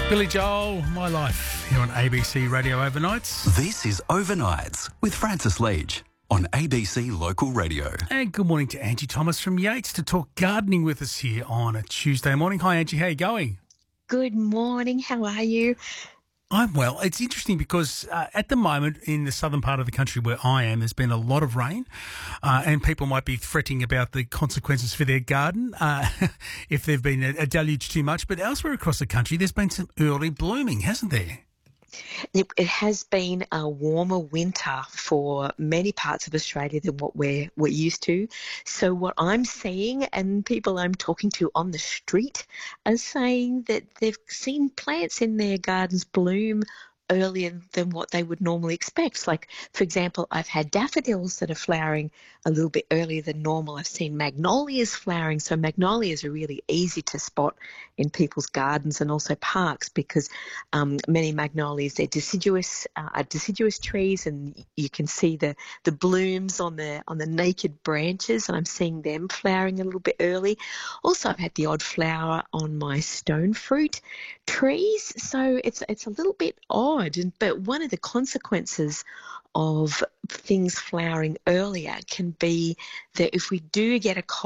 Billy Joel, My Life, here on ABC Radio Overnights. This is Overnights with Francis Leach on ABC Local Radio. And good morning to Angie Thomas from Yates to talk gardening with us here on a Tuesday morning. Hi, Angie. How are you going? Good morning. How are you? I'm well. It's interesting because at the moment in the southern part of the country where I am, there's been a lot of rain and people might be fretting about the consequences for their garden if they've been a deluge too much. But elsewhere across the country, there's been some early blooming, hasn't there? It has been a warmer winter for many parts of Australia than what we're used to. So what I'm seeing, and people I'm talking to on the street are saying that they've seen plants in their gardens bloom earlier than what they would normally expect. Like, for example, I've had daffodils that are flowering a little bit earlier than normal. I've seen magnolias flowering. So magnolias are really easy to spot in people's gardens and also parks because many magnolias, they're deciduous trees, and you can see the blooms on the naked branches, and I'm seeing them flowering a little bit early. Also, I've had the odd flower on my stone fruit trees, so it's a little bit odd. But one of the consequences of things flowering earlier can be that if we do get a